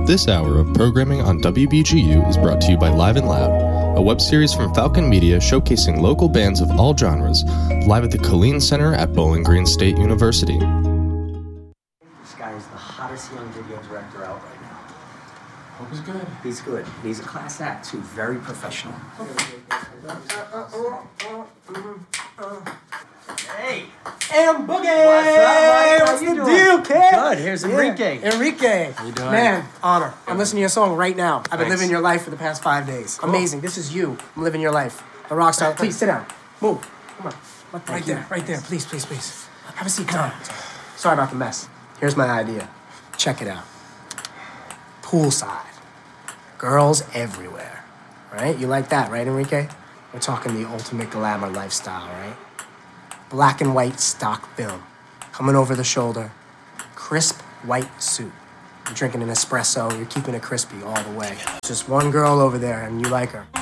This hour of programming on WBGU is brought to you by Live and Loud, a web series from Falcon Media showcasing local bands of all genres, live at the Killeen Center at Bowling Green State University. This guy is the hottest young video director out right now. Hope he's good. He's good. He's a class act, too. Very professional. Hey! And Boogie! What's up, Mike? What's the deal, kid? Good. Here's Enrique. Enrique. How you doing? Man, honor. I'm listening to your song right now. I've been Thanks. living your life for the past 5 days. Cool. Amazing. This is you. I'm living your life. The rock star. Please, sit down. Move. Come on. Right there. Right there. Please, please, please. Have a seat. Come on. Sorry about the mess. Here's my idea. Check it out. Poolside. Girls everywhere. Right? You like that, right, Enrique? We're talking the ultimate glamour lifestyle, right? Black and white stock film. Coming over the shoulder. Crisp white suit. You're drinking an espresso. You're keeping it crispy all the way. Just one girl over there, and you like her.